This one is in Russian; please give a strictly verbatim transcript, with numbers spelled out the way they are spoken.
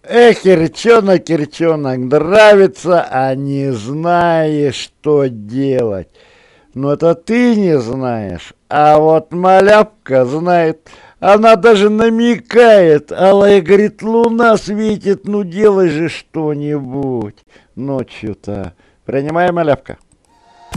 Эх, Кирчонок, Кирчонок, нравится, а не знаешь, что делать. Но это ты не знаешь, а вот малявка знает. Она даже намекает, Алла, и говорит, луна светит, ну делай же что-нибудь ночью-то. Принимай, малявка.